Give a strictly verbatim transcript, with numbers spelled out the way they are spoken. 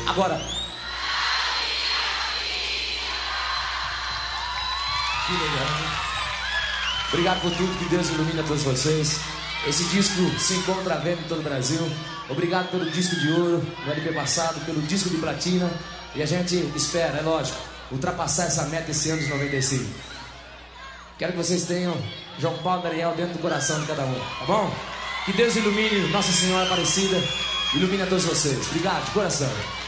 Agora. Que legal. Obrigado por tudo, que Deus ilumine a todos vocês. Esse disco se encontra à venda em todo o Brasil. Obrigado pelo disco de ouro no L P passado, pelo disco de platina. E a gente espera, é lógico, ultrapassar essa meta esse ano de noventa e cinco. Quero que vocês tenham João Paulo e Daniel dentro do coração de cada um, tá bom? Que Deus ilumine Nossa Senhora Aparecida, ilumine a todos vocês. Obrigado, de coração.